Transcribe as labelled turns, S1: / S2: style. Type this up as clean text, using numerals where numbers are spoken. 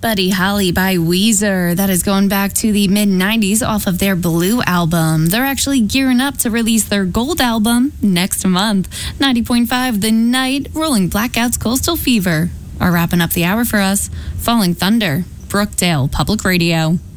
S1: Buddy Holly by Weezer. That is going back to the mid-90s off of their Blue album. They're actually gearing up to release their Gold album next month. 90.5 The Night, Rolling Blackouts, Coastal Fever are wrapping up the hour for us. Falling Thunder, Brookdale Public Radio.